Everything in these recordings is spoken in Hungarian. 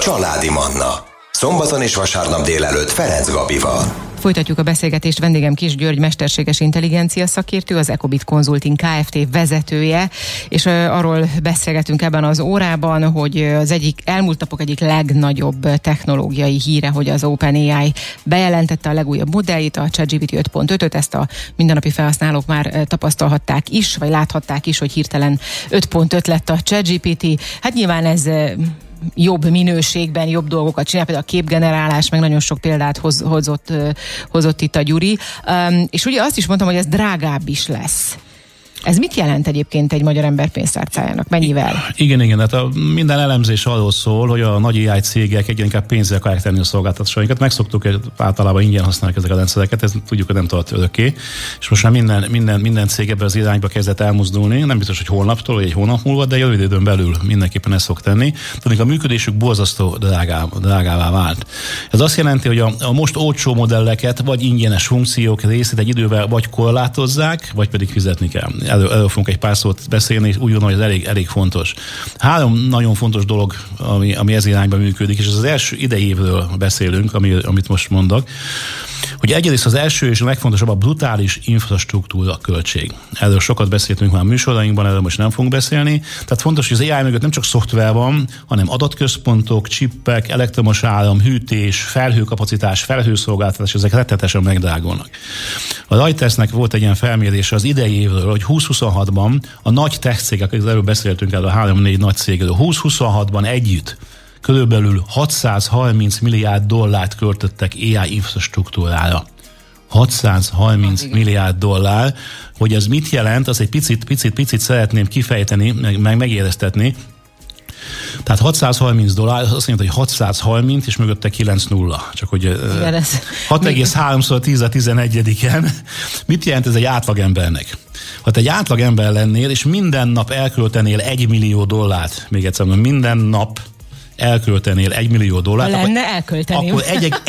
Családi Manna. Szombaton és vasárnap délelőtt Ferenc Gabival. Folytatjuk a beszélgetést. Vendégem Kiss György, mesterséges intelligencia szakértő, az Ecobit Consulting Kft. Vezetője, és arról beszélgetünk ebben az órában, hogy az elmúlt napok egyik legnagyobb technológiai híre, hogy az OpenAI bejelentette a legújabb modelljét, a ChatGPT 5.5-öt, ezt a mindennapi felhasználók már tapasztalhatták is, vagy láthatták is, hogy hirtelen 5.5 lett a ChatGPT. Hát nyilván ez jobb minőségben, jobb dolgokat csinál, például a képgenerálás, meg nagyon sok példát hozott itt a Gyuri. És ugye azt is mondtam, hogy ez drágább is lesz. Ez mit jelent egyébként egy magyar ember pénztárcájának? Mennyivel? Igen, hát minden elemzés arról szól, hogy a nagy AI cégek egyre inkább pénzzel akarják tenni a szolgáltatásainkat. Megszoktuk, hogy általában ingyen használják ezek a rendszereket, ez tudjuk, hogy nem tart örökké. És most már minden cég ebben az irányba kezdett elmozdulni, nem biztos, hogy holnaptól, vagy egy hónap múlva, de rövid időn belül mindenképpen ezt fog tenni. Tehát a működésük borzasztó drágává vált. Ez azt jelenti, hogy a most olcsó modelleket, vagy ingyenes funkciók részét egy idővel vagy korlátozzák, vagy pedig fizetni kell. Erről fogunk egy pár szót beszélni, és úgy gondolom, hogy ez elég fontos. 3 nagyon fontos dolog, ami ez irányban működik, és ez az első idei évről beszélünk, amit most mondok, hogy egyrészt az első és a legfontosabb a brutális infrastruktúra költség. Erről sokat beszéltünk már a műsorainkban, erről most nem fogunk beszélni. Tehát fontos, hogy az AI mögött nem csak szoftver van, hanem adatközpontok, csippek, elektromos áram, hűtés, felhőkapacitás, felhőszolgáltatás, ezek rettetesen megdrágulnak. A Reutersnek volt egy ilyen felmérése az idei évről, hogy 2026-ban a nagy tech cégek, erről beszéltünk el a 3-4 nagy cégről, 2026-ban együtt körülbelül 630 milliárd dollárt költöttek AI infrastruktúrára. 630 milliárd dollár, hogy ez mit jelent, az egy picit szeretném kifejteni, meg megéreztetni. Tehát 630 dollár, azt jelenti, hogy 630 és mögötte 9 nulla. Csak hogy 6,3-szor 10-11-en. Mit jelent ez egy átlagembernek? Ha te egy átlagember lennél, és minden nap elköltenél 1 millió dollárt, még egyszer mondom, minden nap elköltenél 1 millió dollárt, akkor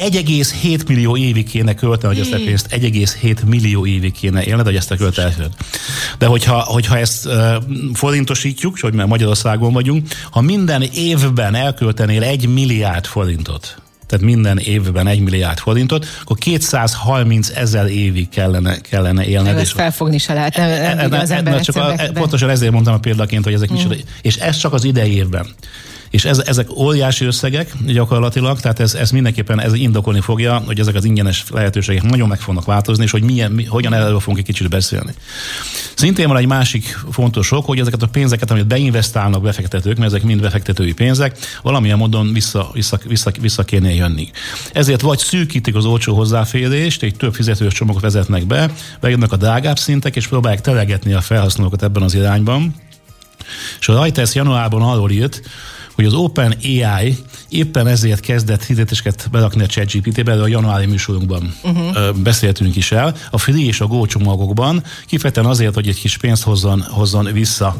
1,7 millió évig kéne költeni, hogy ezt a pénzt 1,7 millió évig kéne élned, hogy ezt a költeni. De hogyha ezt forintosítjuk, hogy már Magyarországon vagyunk, ha minden évben elköltenél 1 milliárd forintot, tehát minden évben 1 milliárd forintot, akkor 230 000 évig kellene élned. Ezt felfogni se lehet. Pontosan ezért mondtam a példaként, hogy ezek micsoda. És ez csak az idei évben. És ezek óriási összegek gyakorlatilag, tehát ez mindenképpen ez indokolni fogja, hogy ezek az ingyenes lehetőségek nagyon meg fognak változni, és hogy hogyan erről fogunk egy kicsit beszélni. Szintén van egy másik fontos ok, hogy ezeket a pénzeket, amit beinvestálnak befektetők, mert ezek mind befektetői pénzek, valamilyen módon vissza kéne jönni. Ezért vagy szűkítik az olcsó hozzáférést, egy több fizetős csomagot vezetnek be, bejönnek a drágább szintek, és próbálják telegetni a felhasználókat ebben az irányban. És a Reuters januárban arról írt, hogy az OpenAI éppen ezért kezdett hirdetéseket berakni a ChatGPT-be, erről a januári műsorunkban beszéltünk is el, a free és a go csomagokban, kifejezetten azért, hogy egy kis pénzt hozzon vissza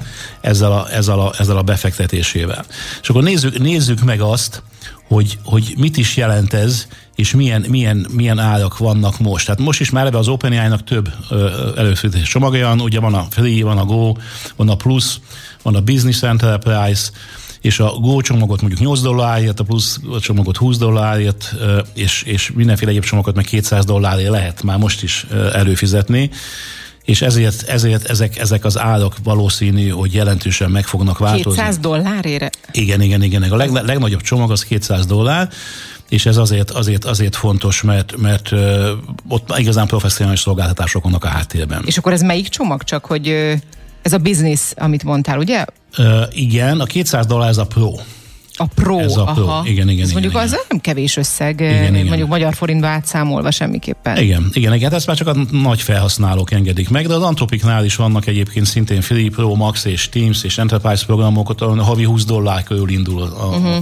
ezzel a befektetésével. És akkor nézzük meg azt, hogy mit is jelent ez, és milyen árak vannak most. Tehát most is már ebben az OpenAI-nak több előfizetés csomagja van, ugye van a free, van a go, van a plus, van a business enterprise, és a Go csomagot mondjuk 8 dollárért, a plusz csomagot 20 dollárért, és mindenféle egyéb csomagot meg 200 dollárért lehet már most is előfizetni, és ezért ezek az árak valószínű, hogy jelentősen meg fognak változni. 200 dollárért? Igen. A legnagyobb csomag az 200 dollár, és ez azért fontos, mert ott igazán professzionális szolgáltatások vannak a háttérben. És akkor ez melyik csomag? Csak hogy ez a business, amit mondtál, ugye? Igen, a 200 dollár ez a Pro. A Pro, ez a Pro. Aha. Igen. Mondjuk az nem kevés összeg, igen. mondjuk magyar forintba átszámolva semmiképpen. Igen, ezt már csak a nagy felhasználók engedik meg, de az Anthropicnál is vannak egyébként szintén Free, Pro, Max és Teams és Enterprise programok, ahol havi 20 dollár körül indul a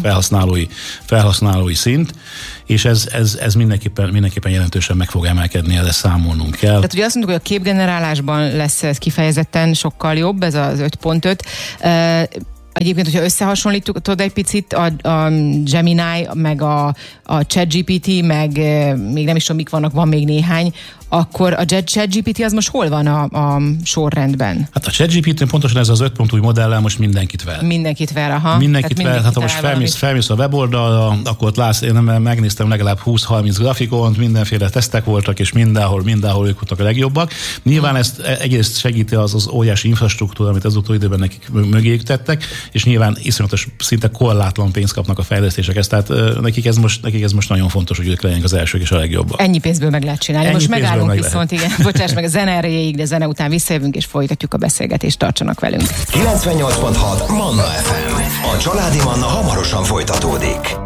felhasználói szint, és ez mindenképpen jelentősen meg fog emelkedni, erre számolnunk kell. Tehát ugye azt mondjuk, hogy a képgenerálásban lesz ez kifejezetten sokkal jobb, ez az 5.5. Egyébként, hogyha összehasonlítod egy picit a Gemini, meg a ChatGPT, meg még nem is tudom, mik vannak, van még néhány, akkor a ChatGPT az most hol van a sorrendben? Hát a ChatGPT pontosan ez az 5 pontú modellel most mindenkit ver. Mindenkit ver, aha. Mindenkit ver, hát ha most felmész a weboldalra, akkor ott látsz, én megnéztem legalább 20-30 grafikont, mindenféle tesztek voltak, és mindenhol ők voltak a legjobbak. Nyilván ezt egyrészt segíti az óriási infrastruktúra, amit az utóbbi időben nekik mögéjük tettek, és nyilván iszonyatos, szinte korlátlan pénzt kapnak a fejlesztésekhez. Tehát nekik ez most nagyon fontos, hogy ők legyenek az elsők és a legjobbak. Ennyi pénzből meg lehet csinálni. Most megállunk viszont, igen. Bocsáss meg, a zene erejéig, de zene után visszajövünk és folytatjuk a beszélgetést. Tartsanak velünk. 98.6 Manna FM. A családi Manna hamarosan folytatódik.